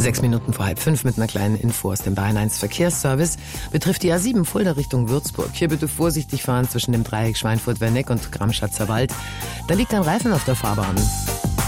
6 Minuten vor 4:30 mit einer kleinen Info aus dem Bayern 1 Verkehrsservice. Betrifft die A7 Fulda Richtung Würzburg. Hier bitte vorsichtig fahren zwischen dem Dreieck Schweinfurt-Werneck und Gramschatzer Wald. Da liegt ein Reifen auf der Fahrbahn.